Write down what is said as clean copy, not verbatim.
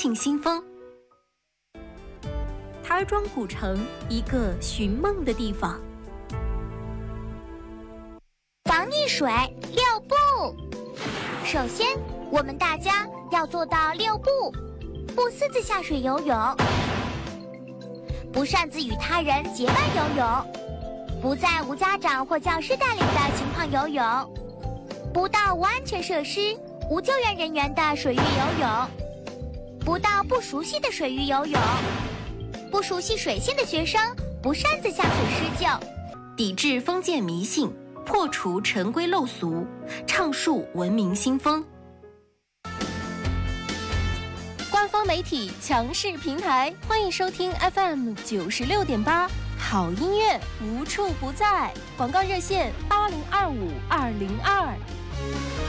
沁心风。台儿庄古城，一个寻梦的地方。 防溺水6步。首先，我们大家要做到6步：不私自下水游泳，不擅自与他人结伴游泳，不在无家长或教师带领的情况游泳，不到无安全设施、无救援人员的水域游泳，不到不熟悉的水域游泳，不熟悉水性的学生不擅自下水施救。 抵制封建迷信，破除陈规陋俗，倡树文明新风。 官方媒体强势平台，欢迎收听 FM 96.8，好音乐无处不在。广告热线8025-202。